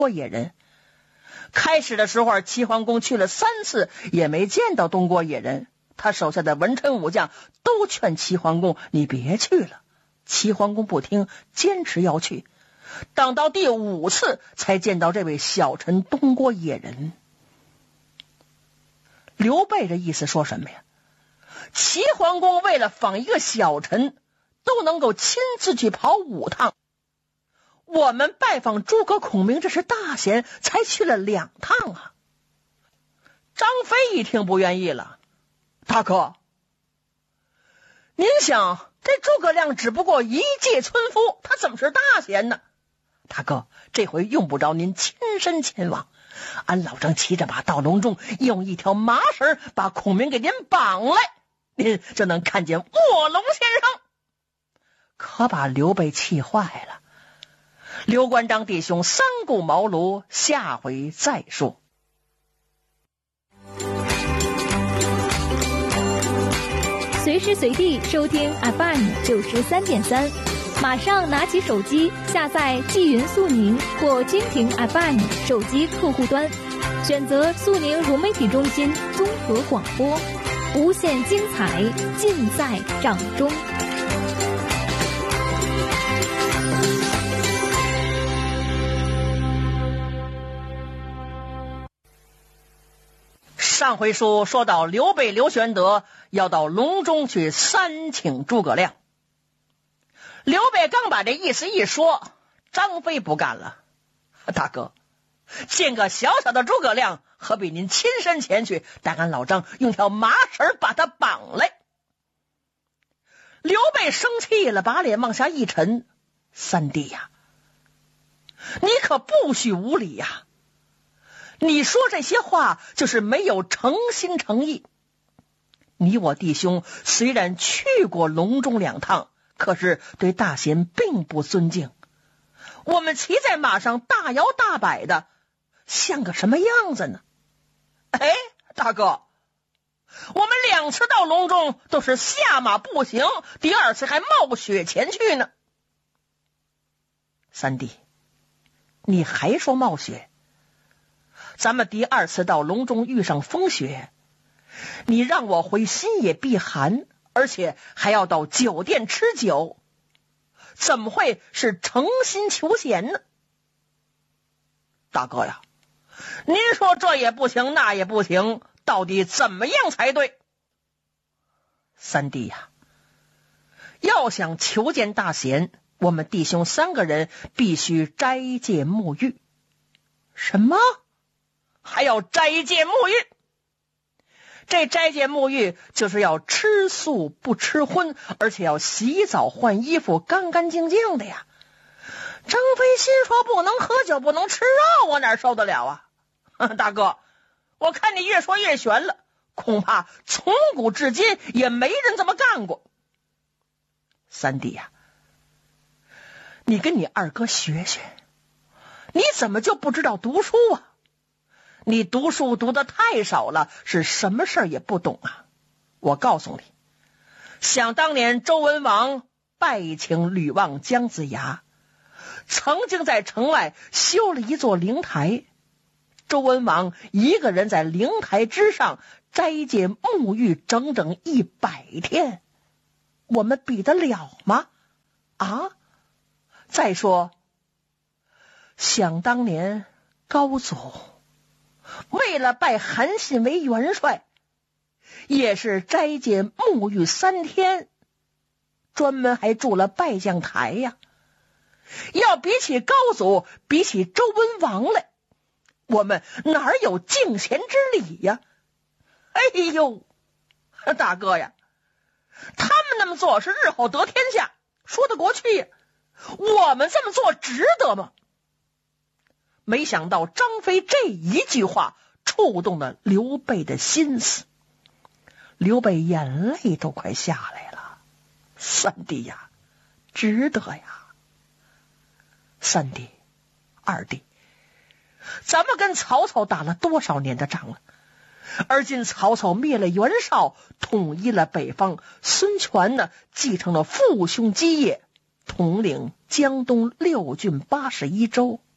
过野人。开始的时候，齐桓公去了3次，也没见到东郭野人。他手下的文臣武将都劝齐桓公你别去了，齐桓公不听，坚持要去。等到第5次才见到这位小臣东郭野人。刘备的意思说什么呀？齐桓公为了访一个小臣，都能够亲自去跑5趟。我们拜访诸葛孔明，这是大贤，才去了2趟啊。张飞一听不愿意了，大哥，您想这诸葛亮只不过一介村夫，他怎么是大贤呢？大哥，这回用不着您亲身前往，俺老张骑着马到隆中，用一条麻绳把孔明给您绑来，您就能看见卧龙先生。可把刘备气坏了。刘关张弟兄三顾茅庐，下回再说。 随时随地收听 FM93.3，马上拿起手机下载纪云速宁或蜻蜓 FM 手机客户端，选择速宁融媒体中心综合广播，无限精彩尽在掌中。 上回书说到刘备刘玄德要到隆中去3请诸葛亮，刘备刚把这意思一说，张飞不干了，大哥，见个小小的诸葛亮，何必您亲身前去，带俺老张用条麻绳把他绑来。刘备生气了，把脸往下一沉，三弟呀，你可不许无礼呀，你说这些话就是没有诚心诚意。你我弟兄虽然去过隆中2趟，可是对大贤并不尊敬。我们骑在马上大摇大摆的，像个什么样子呢？哎，大哥，我们2次到隆中都是下马步行，第2次还冒雪前去呢。三弟，你还说冒雪？咱们第2次到隆中遇上风雪，你让我回新野避寒，而且还要到酒店吃酒，怎么会是诚心求贤呢？大哥呀，您说这也不行那也不行，到底怎么样才对？三弟呀，要想求见大贤，我们弟兄3个人必须斋戒沐浴。什么？还要斋戒沐浴？这斋戒沐浴就是要吃素不吃荤，而且要洗澡换衣服，干干净净的呀。张飞心说不能喝酒不能吃肉，我哪受得了啊？大哥，我看你越说越玄了，恐怕从古至今也没人这么干过。三弟呀，你跟你2哥学学，你怎么就不知道读书啊？你读书读得太少了，是什么事儿也不懂啊！我告诉你，想当年周文王拜请吕望姜子牙，曾经在城外修了一座灵台，周文王一个人在灵台之上斋戒沐浴整整100天，我们比得了吗？啊！再说，想当年高祖为了拜韩信为元帅，也是斋戒沐浴3天，专门还筑了拜将台呀。要比起高祖，比起周文王来，我们哪有敬贤之礼呀？哎呦，大哥呀，他们那么做是日后得天下，说得过去呀。我们这么做值得吗？没想到张飞这一句话触动了刘备的心思，刘备眼泪都快下来了。三弟呀，值得呀！三弟、二弟，咱们跟曹操打了多少年的仗了？而今曹操灭了袁绍，统一了北方，孙权呢继承了父兄基业，统领江东6郡81州。